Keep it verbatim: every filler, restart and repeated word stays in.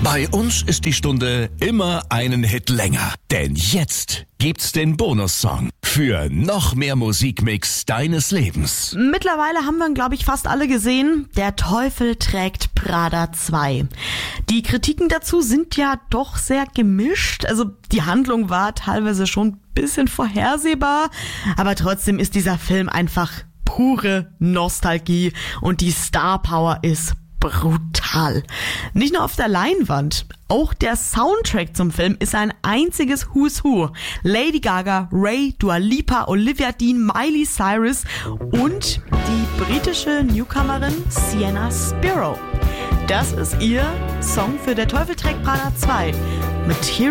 Bei uns ist die Stunde immer einen Hit länger. Denn jetzt gibt's den Bonussong für noch mehr Musikmix deines Lebens. Mittlerweile haben wir ihn, glaube ich, fast alle gesehen. Der Teufel trägt Prada zwei. Die Kritiken dazu sind ja doch sehr gemischt. Also die Handlung war teilweise schon ein bisschen vorhersehbar. Aber trotzdem ist dieser Film einfach pure Nostalgie. Und die Star Power ist brutal. Nicht nur auf der Leinwand, auch der Soundtrack zum Film ist ein einziges Who's Who. Lady Gaga, Ray, Dua Lipa, Olivia Dean, Miley Cyrus und die britische Newcomerin Sienna Spiro. Das ist ihr Song für Der Teufel trägt Prada zwei. Material